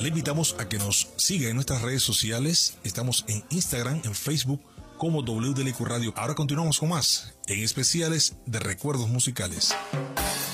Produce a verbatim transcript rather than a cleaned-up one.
Le invitamos a que nos siga en nuestras redes sociales. Estamos en Instagram, en Facebook, como W D L Q Radio. Ahora continuamos con más, en especiales de recuerdos musicales.